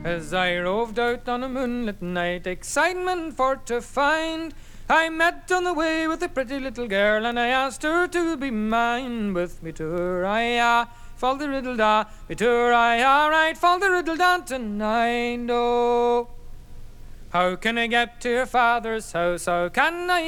As I roved out on a moonlit night, excitement for to find, I met on the way with a pretty little girl, and I asked her to be mine. With me to her, fall the riddle da, me to her, right, fall the riddle da tonight. Oh, how can I get to your father's house? How can I